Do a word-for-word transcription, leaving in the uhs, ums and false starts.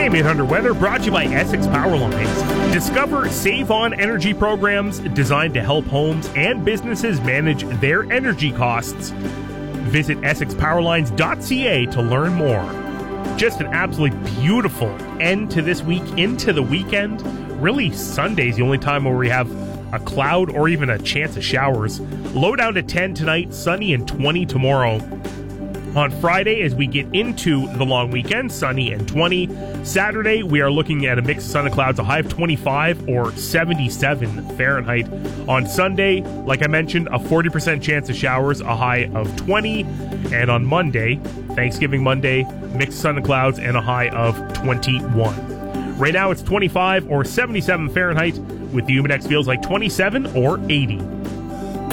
A M eight hundred weather brought to you by Essex Power Lines. Discover Save On energy programs designed to help homes and businesses manage their energy costs. Visit essex power lines dot c a to learn more. Just an absolutely beautiful end to this week, into the weekend. Really, Sunday's the only time where we have a cloud or even a chance of showers. Low down to ten tonight, sunny and twenty tomorrow. On Friday, as we get into the long weekend, sunny and twenty. Saturday, we are looking at a mix of sun and clouds, a high of twenty-five or seventy-seven Fahrenheit. On Sunday, like I mentioned, a forty percent chance of showers, a high of twenty. And on Monday, Thanksgiving Monday, mixed sun and clouds and a high of twenty-one. Right now, it's twenty-five or seventy-seven Fahrenheit, with the Humidex feels like twenty-seven or eighty.